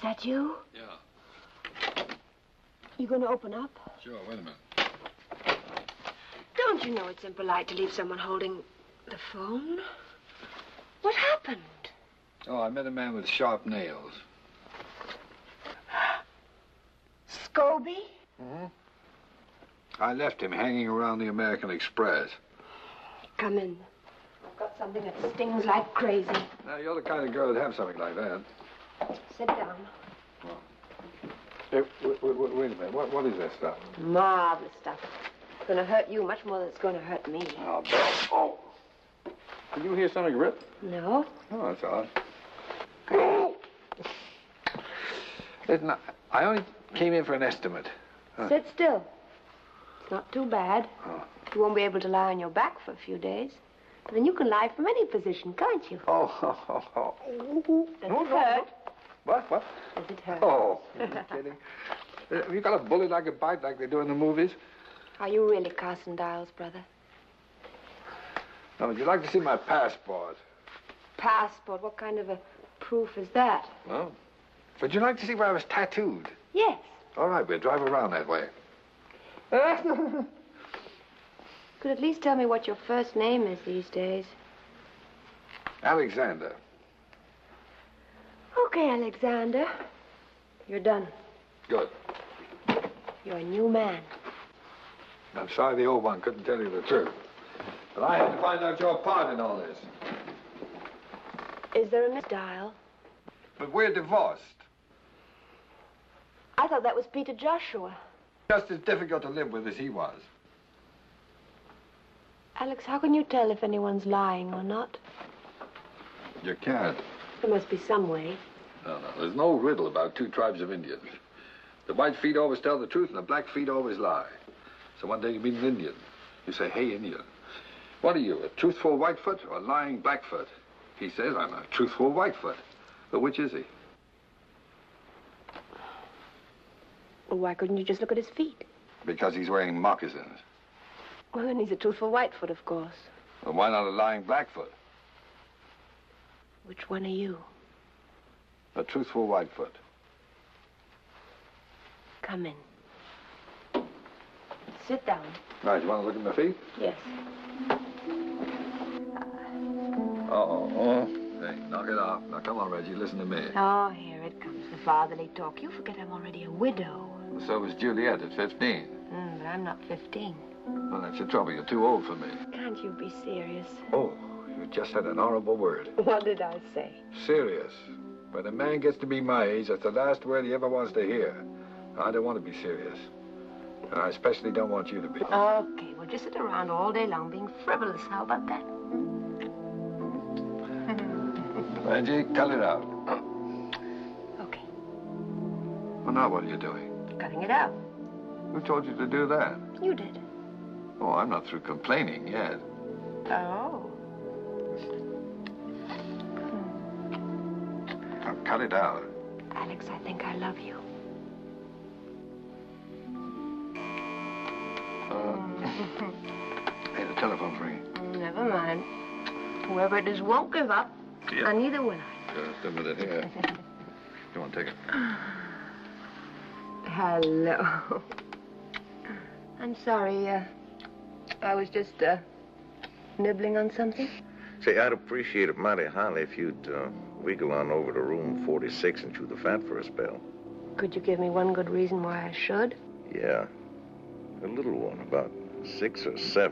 that you? Yeah. You going to open up? Sure, wait a minute. Don't you know it's impolite to leave someone holding the phone? What happened? Oh, I met a man with sharp nails. Scobie? Mm-hmm. I left him hanging around the American Express. Come in. I've got something that stings like crazy. Now, you're the kind of girl that'd have something like that. Sit down. Oh. Hey, wait a minute. What is that stuff? Marvelous stuff. It's going to hurt you much more than it's going to hurt me. Oh, Bill. Oh. Did you hear something rip? No. Oh, that's odd. Listen, I only came in for an estimate. Sit still. It's not too bad. Oh. You won't be able to lie on your back for a few days. But then you can lie from any position, can't you? Oh. Does it hurt? What? Does it hurt? Oh, are you kidding? Have you got a bullet I could bite like they do in the movies? Are you really Carson Dials, brother? Now, would you like to see my passport? Passport? What kind of a proof is that? Well, would you like to see where I was tattooed? Yes. All right, we'll drive around that way. Could at least tell me what your first name is these days. Alexander. Okay, Alexander. You're done. Good. You're a new man. I'm sorry the old one couldn't tell you the truth. But I had to find out your part in all this. Is there a Miss Dial? But we're divorced. I thought that was Peter Joshua. Just as difficult to live with as he was. Alex, how can you tell if anyone's lying or not? You can't. There must be some way. No. There's no riddle about two tribes of Indians. The white feet always tell the truth and the black feet always lie. So one day you meet an Indian. You say, hey, Indian. What are you, a truthful Whitefoot or a lying Blackfoot? He says, I'm a truthful Whitefoot. But which is he? Well, why couldn't you just look at his feet? Because he's wearing moccasins. Well, then he's a truthful Whitefoot, of course. Well, why not a lying Blackfoot? Which one are you? A truthful Whitefoot. Come in. Sit down. Right, you want to look at my feet? Yes. Uh-oh. Hey, knock it off. Now, come on, Reggie, listen to me. Oh, here it comes, the fatherly talk. You forget I'm already a widow. So was Juliet at 15. But I'm not 15. Well, that's the trouble. You're too old for me. Can't you be serious? Oh, you just said an horrible word. What did I say? Serious. When a man gets to be my age, that's the last word he ever wants to hear. I don't want to be serious. And I especially don't want you to be. Okay, well, just sit around all day long being frivolous. How about that? Reggie, cut it out. Okay. Well, now what are you doing? Cutting it out. Who told you to do that? You did. Oh, I'm not through complaining yet. Oh. Now, cut it out. Alex, I think I love you. Hey, the telephone's ringing. Never mind. Whoever it is won't give up. Yeah. And neither will I. Just a minute here. You want to take it? Hello. I'm sorry, I was just, nibbling on something. Say, I'd appreciate it mighty highly if you'd wiggle on over to room 46 and chew the fat for a spell. Could you give me one good reason why I should? Yeah. A little one, about 6 or 7.